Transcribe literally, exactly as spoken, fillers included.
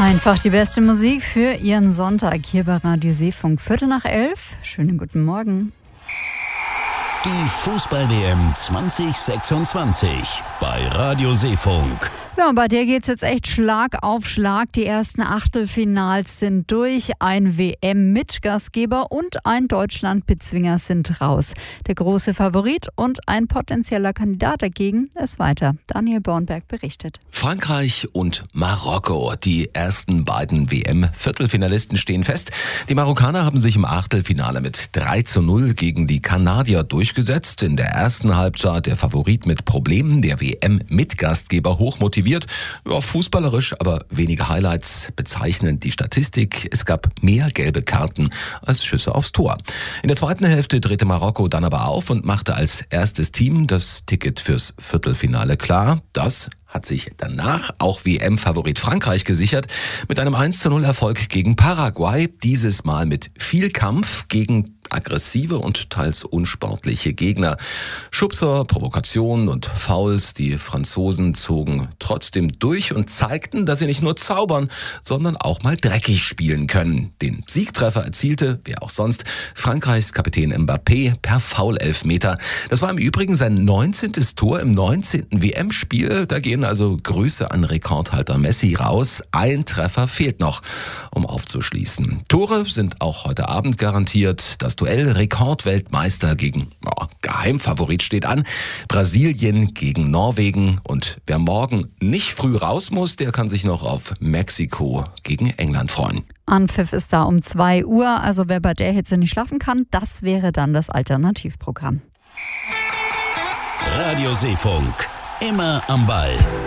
Einfach die beste Musik für Ihren Sonntag hier bei Radio Seefunk. Viertel nach elf. Schönen guten Morgen. Die Fußball-W M zwanzig sechsundzwanzig bei Radio Seefunk. Ja, bei der geht's jetzt echt Schlag auf Schlag. Die ersten Achtelfinals sind durch. Ein W M-Mitgastgeber und ein Deutschland-Bezwinger sind raus. Der große Favorit und ein potenzieller Kandidat dagegen ist weiter. Daniel Bornberg berichtet. Frankreich und Marokko. Die ersten beiden W M-Viertelfinalisten stehen fest. Die Marokkaner haben sich im Achtelfinale mit drei zu null gegen die Kanadier durchgesetzt. In der ersten Halbzeit der Favorit mit Problemen, der W M-Mitgastgeber hochmotiviert. Ja, fußballerisch, aber wenige Highlights bezeichnen die Statistik. Es gab mehr gelbe Karten als Schüsse aufs Tor. In der zweiten Hälfte drehte Marokko dann aber auf und machte als erstes Team das Ticket fürs Viertelfinale klar. Das hat sich danach auch W M-Favorit Frankreich gesichert mit einem eins zu null Erfolg gegen Paraguay. Dieses Mal mit viel Kampf gegen aggressive und teils unsportliche Gegner. Schubser, Provokationen und Fouls. Die Franzosen zogen trotzdem durch und zeigten, dass sie nicht nur zaubern, sondern auch mal dreckig spielen können. Den Siegtreffer erzielte, wer auch sonst, Frankreichs Kapitän Mbappé per Foul-Elfmeter. Das war im Übrigen sein neunzehntes Tor im neunzehnten W M-Spiel. Da gehen also Grüße an Rekordhalter Messi raus. Ein Treffer fehlt noch, um aufzuschließen. Tore sind auch heute Abend garantiert. Das Duell Rekordweltmeister gegen oh, Geheimfavorit steht an. Brasilien gegen Norwegen. Und wer morgen nicht früh raus muss, der kann sich noch auf Mexiko gegen England freuen. Anpfiff ist da um zwei Uhr. Also wer bei der Hitze nicht schlafen kann, das wäre dann das Alternativprogramm. Radio Seefunk. Immer am Ball.